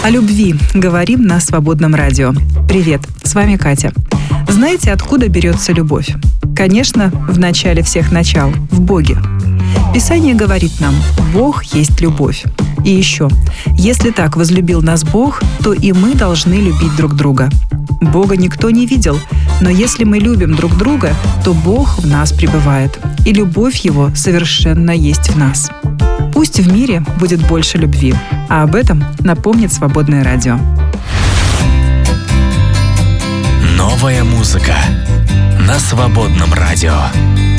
О любви говорим на Свободном радио. Привет, с вами Катя. Знаете, откуда берется любовь? Конечно, в начале всех начал, в Боге. Писание говорит нам: Бог есть любовь. И еще, если так возлюбил нас Бог, то и мы должны любить друг друга. Бога никто не видел, но если мы любим друг друга, то Бог в нас пребывает, и любовь Его совершенно есть в нас. Пусть в мире будет больше любви, а об этом напомнит Свободное радио. Новая музыка на Свободном радио.